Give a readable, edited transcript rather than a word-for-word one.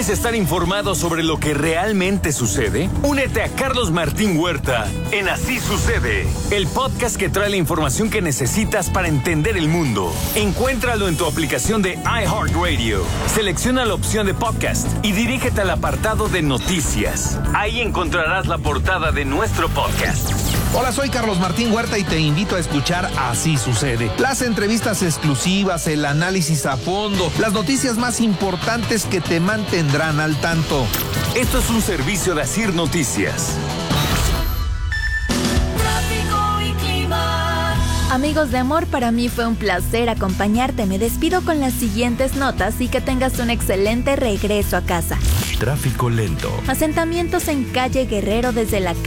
¿Quieres estar informado sobre lo que realmente sucede? Únete a Carlos Martín Huerta en Así Sucede, el podcast que trae la información que necesitas para entender el mundo. Encuéntralo en tu aplicación de iHeartRadio. Selecciona la opción de podcast y dirígete al apartado de noticias. Ahí encontrarás la portada de nuestro podcast. Hola, soy Carlos Martín Huerta y te invito a escuchar Así Sucede. Las entrevistas exclusivas, el análisis a fondo, las noticias más importantes que te mantendrán al tanto. Esto es un servicio de Asir Noticias. Amigos de amor, para mí fue un placer acompañarte. Me despido con las siguientes notas y que tengas un excelente regreso a casa. Tráfico lento. Asentamientos en calle Guerrero desde la